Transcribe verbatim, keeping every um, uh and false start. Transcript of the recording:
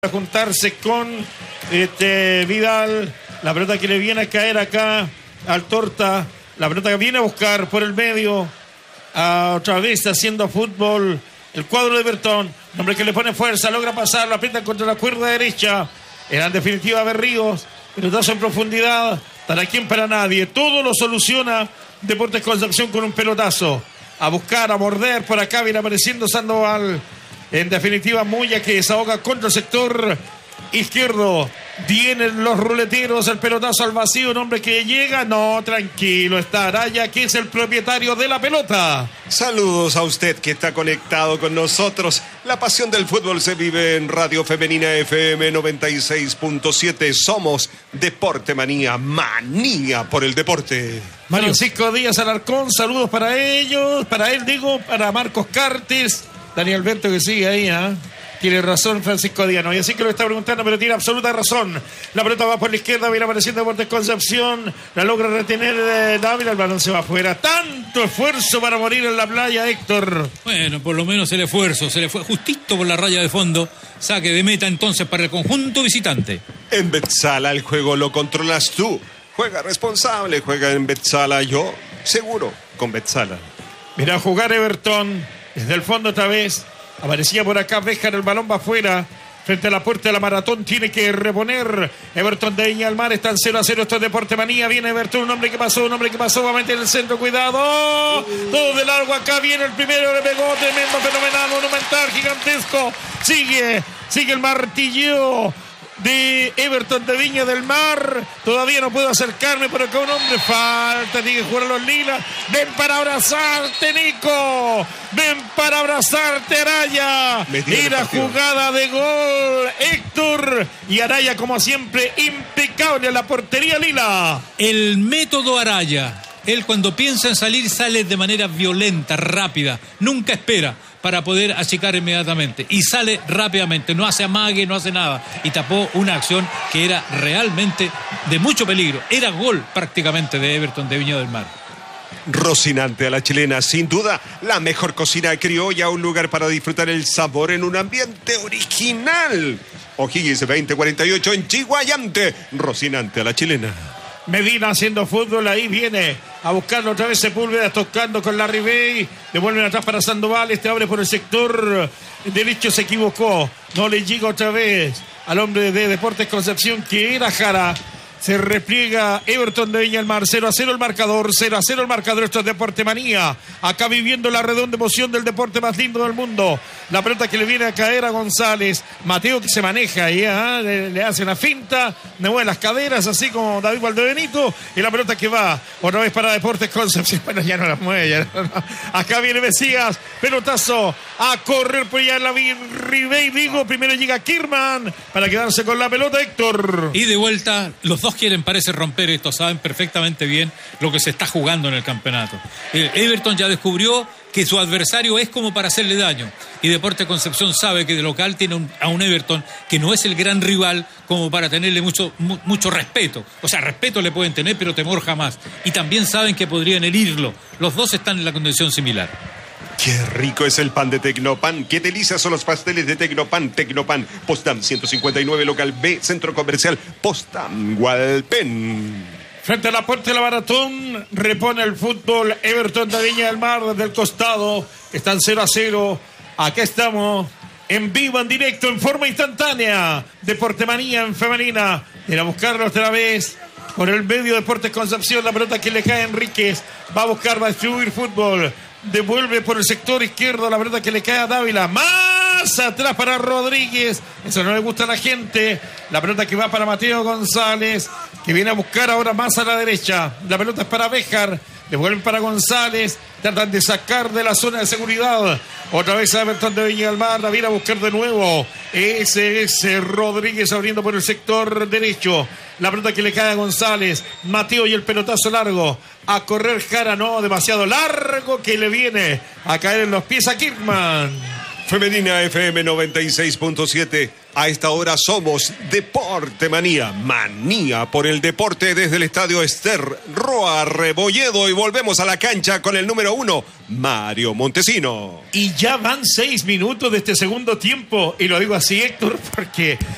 a juntarse con este Vidal, la pelota que le viene a caer acá al Torta, la pelota que viene a buscar por el medio, a otra vez haciendo fútbol el cuadro de Everton, hombre que le pone fuerza, logra pasar, la aprieta contra la cuerda derecha, era en definitiva Berríos, pelotazo en profundidad, para quién, para nadie, todo lo soluciona Deportes Concepción con un pelotazo, a buscar, a morder, por acá viene apareciendo Sandoval. En definitiva, Moya que desahoga contra el sector izquierdo. Vienen los ruleteros, el pelotazo al vacío, un hombre que llega. No, tranquilo, está Araya, que es el propietario de la pelota. Saludos a usted que está conectado con nosotros. La pasión del fútbol se vive en Radio Femenina F M noventa y seis punto siete. Somos Deporte Manía, manía por el deporte. Francisco Díaz Alarcón, saludos para ellos, para él digo, para Marcos Cartes. Daniel Alberto que sigue ahí, ¿eh? Tiene razón Francisco Díaz, ¿no? Y así que lo está preguntando, pero tiene absoluta razón. La pelota va por la izquierda, viene apareciendo Deportes Concepción, la logra retener eh, Dávila, el balón se va afuera. Tanto esfuerzo para morir en la playa, Héctor. Bueno, por lo menos el esfuerzo, se le fue justito por la raya de fondo. Saque de meta entonces para el conjunto visitante. En Betzala el juego lo controlas tú. Juega responsable, juega en Betzala, yo seguro con Betzala. Mira a jugar Everton. Desde el fondo otra vez, aparecía por acá Béjar, el balón va afuera, frente a la puerta de la Maratón, tiene que reponer Everton de Viña del Mar, están cero a cero, esto es Deporte Manía, viene Everton, un hombre que pasó, un hombre que pasó, va a meter el centro, cuidado, todo de largo acá, viene el primero, le pegó, tremendo, fenomenal, monumental, gigantesco, sigue, sigue el martillo de Everton de Viña del Mar, todavía no puedo acercarme, pero acá un hombre falta, tiene que jugar a los lilas, ven para abrazarte Nico, ven para abrazarte Araya, era jugada de gol Héctor, y Araya como siempre impecable en la portería lila. El método Araya, él cuando piensa en salir sale de manera violenta, rápida, nunca espera para poder achicar inmediatamente y sale rápidamente, no hace amague, no hace nada y tapó una acción que era realmente de mucho peligro, era gol prácticamente de Everton de Viña del Mar. Rocinante a la chilena, sin duda la mejor cocina criolla, un lugar para disfrutar el sabor en un ambiente original. O'Higgins veinte cuarenta y ocho en Chiguayante, Rocinante a la chilena. Medina haciendo fútbol, ahí viene a buscarlo otra vez Sepúlveda, tocando con Larry Bay, devuelven atrás para Sandoval, este abre por el sector derecho, se equivocó, no le llega otra vez al hombre de Deportes Concepción que era Jara. Se repliega Everton de Viña del Mar, cero a cero el marcador, cero a cero el marcador, esto es Deporte Manía, acá viviendo la redonda emoción del deporte más lindo del mundo, la pelota que le viene a caer a González, Mateo que se maneja ahí, ¿eh? le, le hace una finta, le mueve las caderas, así como David Valdebenito, y la pelota que va, otra vez para Deportes Concepción, bueno ya no las mueve, ya no, no. Acá viene Mesías, pelotazo, a correr por allá en la Ribey, digo, primero llega Kirman, para quedarse con la pelota Héctor. Y de vuelta, los dos quieren, parece romper esto, saben perfectamente bien lo que se está jugando en el campeonato. El Everton ya descubrió que su adversario es como para hacerle daño y Deportes Concepción sabe que de local tiene un, a un Everton que no es el gran rival como para tenerle mucho, mu, mucho respeto, o sea, respeto le pueden tener pero temor jamás, y también saben que podrían herirlo, los dos están en la condición similar. Qué rico es el pan de Tecnopan. Qué delicias son los pasteles de Tecnopan. Tecnopan, Postam ciento cincuenta y nueve, local B, Centro Comercial Postam, Hualpén. Frente a la puerta de la Maratón, repone el fútbol Everton de Viña del Mar desde el costado. Están cero a cero. Acá estamos en vivo, en directo, en forma instantánea. Deporte Manía en femenina. Ir a buscarlo otra vez. Por el medio Deportes Concepción, la pelota que le cae a Enríquez. Va a buscar, va a distribuir fútbol. Devuelve por el sector izquierdo la pelota que le cae a Dávila. Más atrás para Rodríguez. Eso no le gusta a la gente. La pelota que va para Mateo González, que viene a buscar ahora más a la derecha. La pelota es para Béjar. Devuelven para González. Tratan de sacar de la zona de seguridad. Otra vez a Everton de Viña del Mar. La viene a buscar de nuevo. Ese es Rodríguez abriendo por el sector derecho. La pelota que le cae a González. Mateo y el pelotazo largo. A correr Jara, no, demasiado largo que le viene a caer en los pies a Kirkman. Femenina F M noventa y seis punto siete. A esta hora somos Deporte Manía. Manía por el deporte desde el estadio Ester Roa Rebolledo. Y volvemos a la cancha con el número uno, Mario Montesino. Y ya van seis minutos de este segundo tiempo. Y lo digo así, Héctor, porque